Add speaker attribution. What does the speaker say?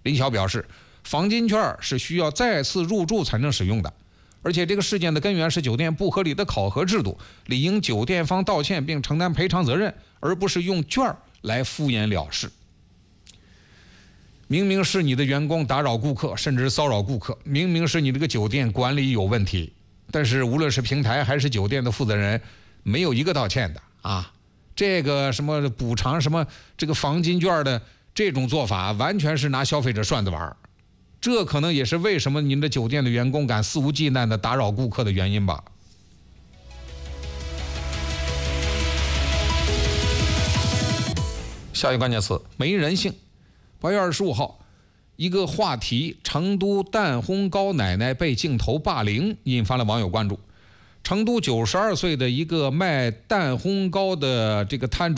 Speaker 1: 林晓表示，房金券是需要再次入住才能使用的，而且这个事件的根源是酒店不合理的考核制度，理应酒店方道歉并承担赔偿责任，而不是用券来敷衍了事。明明是你的员工打扰顾客，甚至骚扰顾客，明明是你这个酒店管理有问题，但是无论是平台还是酒店的负责人，没有一个道歉的啊！这个什么补偿什么这个房金券的这种做法，完全是拿消费者涮子玩。这可能也是为什么您的酒店的员工敢肆无忌惮的打扰顾客的原因吧。下一个关键词：没人性。8月25号，一个话题成都蛋烘糕奶奶被镜头霸凌，引发了网友关注。成都92岁的一个卖蛋烘糕的这个摊主